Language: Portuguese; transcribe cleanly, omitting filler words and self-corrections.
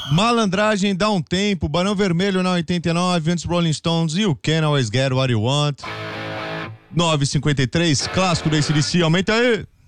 Malandragem dá um tempo, Barão Vermelho na 89, antes Rolling Stones e o Can Always Get What You Want. 9:53, clássico da AC/DC, aumenta aí.